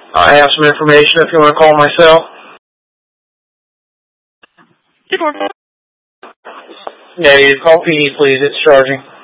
I have some information if you want to call my cell. Good morning. Yeah, you call PD, please. It's charging.